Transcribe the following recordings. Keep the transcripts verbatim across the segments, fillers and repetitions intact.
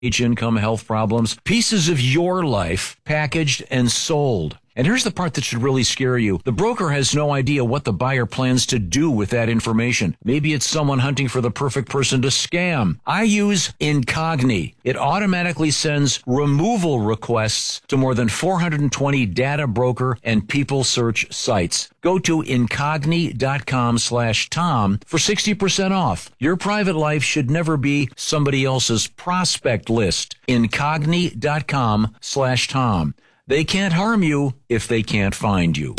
income, health problems, pieces of your life packaged and sold. And here's the part that should really scare you. The broker has no idea what the buyer plans to do with that information. Maybe it's someone hunting for the perfect person to scam. I use Incogni. It automatically sends removal requests to more than four hundred twenty data broker and people search sites. Go to incogni.com slash Tom for sixty percent off. Your private life should never be somebody else's prospect list. Incogni.com slash Tom. They can't harm you if they can't find you.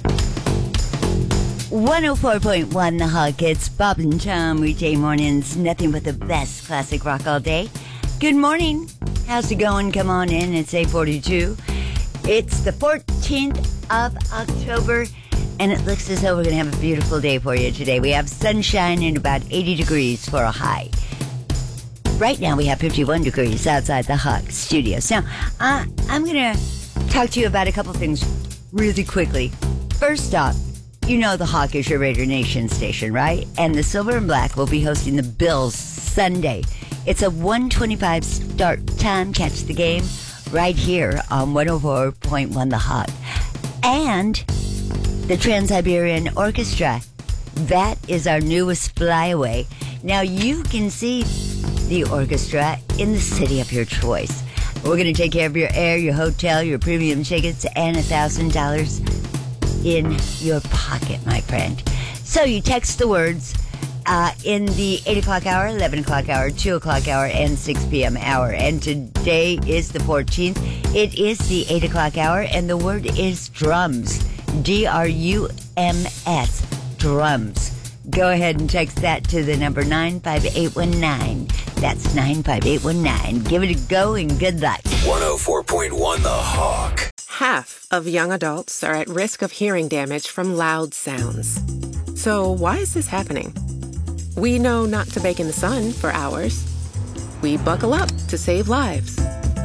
one oh four point one The Hawk. It's Bob and Tom weekday mornings. Nothing but the best classic rock all day. Good morning. How's it going? Come on in. It's eight forty-two. It's the fourteenth of October, and it looks as though we're going to have a beautiful day for you today. We have sunshine and about eighty degrees for a high. Right now we have fifty-one degrees outside the Hawk Studios. Now, uh, I'm going to talk to you about a couple things really quickly. First off, you know the Hawk is your Raider Nation station, right? And the Silver and Black will be hosting the Bills Sunday. It's a one twenty-five start time. Catch the game right here on one oh four point one The Hawk. And the Trans-Siberian Orchestra. That is our newest flyaway. Now you can see the orchestra in the city of your choice. We're going to take care of your air, your hotel, your premium tickets, and one thousand dollars in your pocket, my friend. So you text the words uh, in the eight o'clock hour, eleven o'clock hour, two o'clock hour, and six p.m. hour. And today is the fourteenth. It is the eight o'clock hour, and the word is drums. D R U M S. Drums. Go ahead and text that to the number nine five eight one nine. That's nine five eight one nine. Give it a go and good luck. one oh four point one The Hawk. Half of young adults are at risk of hearing damage from loud sounds. So why is this happening? We know not to bake in the sun for hours. We buckle up to save lives.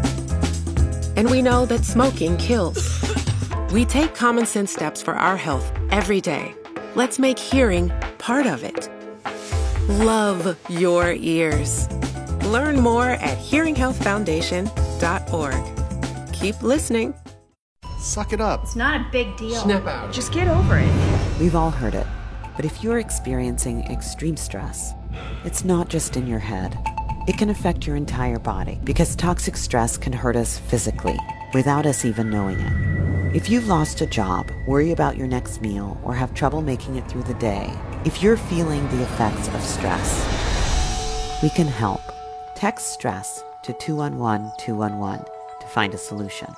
And we know that smoking kills. We take common sense steps for our health every day. Let's make hearing part of it. Love your ears. Learn more at hearing health foundation dot org. Keep listening. Suck it up. It's not a big deal. Snap out. Just get over it. We've all heard it. But if you're experiencing extreme stress, it's not just in your head. It can affect your entire body because toxic stress can hurt us physically without us even knowing it. If you've lost a job, worry about your next meal, or have trouble making it through the day, if you're feeling the effects of stress, we can help. Text STRESS to two one one two one one to find a solution.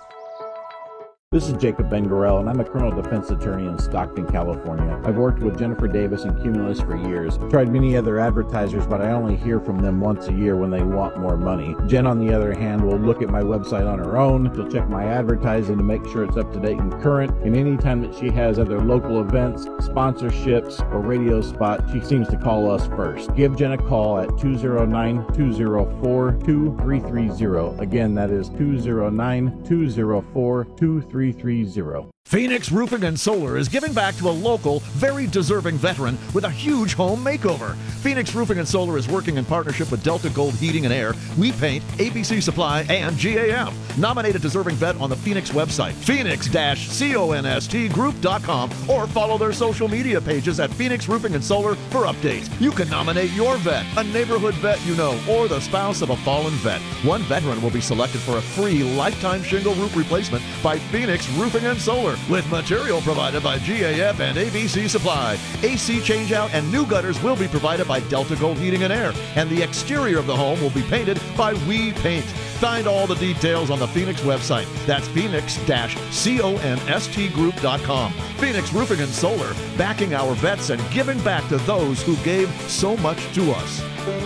This is Jacob Ben-Gorel, and I'm a criminal defense attorney in Stockton, California. I've worked with Jennifer Davis and Cumulus for years. I've tried many other advertisers, but I only hear from them once a year when they want more money. Jen, on the other hand, will look at my website on her own. She'll check my advertising to make sure it's up to date and current. And anytime that she has other local events, sponsorships, or radio spots, she seems to call us first. Give Jen a call at two oh nine, two oh four, two three three oh. Again, that is two oh nine, two oh four, two three three oh. Phoenix Roofing and Solar is giving back to a local, very deserving veteran with a huge home makeover. Phoenix Roofing and Solar is working in partnership with Delta Gold Heating and Air, We Paint, A B C Supply, and G A M. Nominate a deserving vet on the Phoenix website, phoenix dash const group dot com, or follow their social media pages at Phoenix Roofing and Solar for updates. You can nominate your vet, a neighborhood vet you know, or the spouse of a fallen vet. One veteran will be selected for a free lifetime shingle roof replacement by Phoenix Roofing and Solar, with material provided by G A F and A B C Supply. A C changeout and new gutters will be provided by Delta Gold Heating and Air, and the exterior of the home will be painted by We Paint. Find all the details on the Phoenix website. That's phoenix dash const group dot com. Phoenix Roofing and Solar, backing our vets and giving back to those who gave so much to us.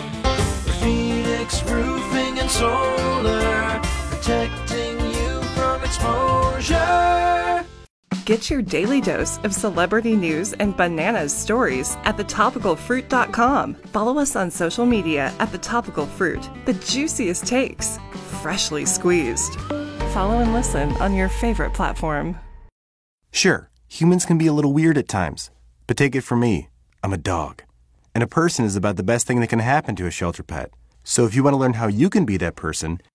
Phoenix Roofing and Solar, protecting you from exposure. Get your daily dose of celebrity news and bananas stories at the topical fruit dot com. Follow us on social media at The Topical Fruit. The juiciest takes, freshly squeezed. Follow and listen on your favorite platform. Sure, humans can be a little weird at times, but take it from me, I'm a dog. And a person is about the best thing that can happen to a shelter pet. So if you want to learn how you can be that person,